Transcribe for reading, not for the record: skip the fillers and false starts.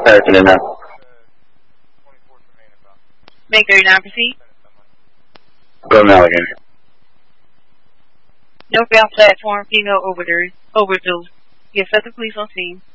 passing it now. Make 39 proceed. Go now again. Northbound platform, female overdose. Yes, set the police on scene.